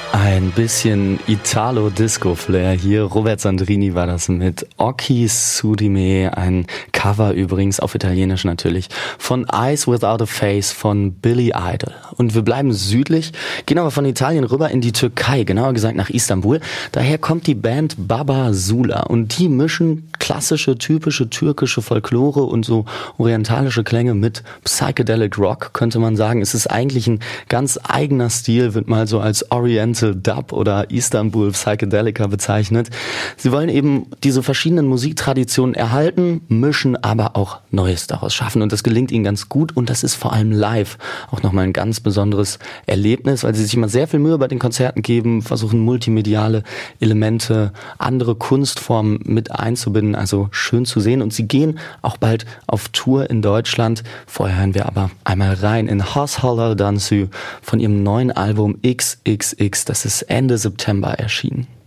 Ein bisschen Italo-Disco-Flair hier. Robert Sandrini war das mit Occhi su di me, ein Cover übrigens auf Italienisch natürlich, von Eyes Without a Face von Billy Idol. Und wir bleiben südlich, gehen aber von Italien rüber in die Türkei, genauer gesagt nach Istanbul. Daher kommt die Band Baba Sula und die mischen klassische, typische türkische Folklore und so orientalische Klänge mit Psychedelic Rock, könnte man sagen. Es ist eigentlich ein ganz eigener Stil, wird mal so als Oriental Dub oder Istanbul Psychedelica bezeichnet. Sie wollen eben diese verschiedenen Musiktraditionen erhalten, mischen, aber auch Neues daraus schaffen. Und das gelingt ihnen ganz gut und das ist vor allem live auch nochmal ein ganz besonderes Erlebnis, weil sie sich immer sehr viel Mühe bei den Konzerten geben, versuchen multimediale Elemente, andere Kunstformen mit einzubinden, also schön zu sehen. Und sie gehen auch bald auf Tour in Deutschland. Vorher hören wir aber einmal rein in Has Holler Dansu von ihrem neuen Album XXX. Das ist Ende September erschienen.